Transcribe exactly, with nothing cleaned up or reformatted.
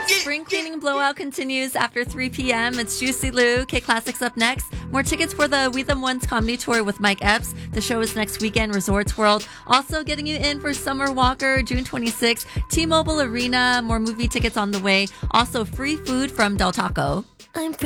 Spring cleaning blowout continues after three p.m. It's Juicy Lou. K-Classics up next. More tickets for the We Them Ones comedy tour with Mike Epps. The show is next weekend, Resorts World. Also getting you in for Summer Walker, June twenty-sixth. T-Mobile Arena. More movie tickets on the way. Also free food from Del Taco. I'm